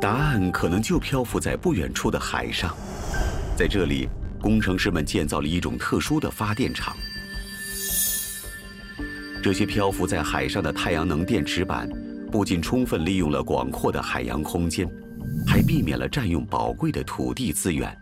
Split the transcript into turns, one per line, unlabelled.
答案可能就漂浮在不远处的海上。在这里，工程师们建造了一种特殊的发电厂。这些漂浮在海上的太阳能电池板，不仅充分利用了广阔的海洋空间，还避免了占用宝贵的土地资源。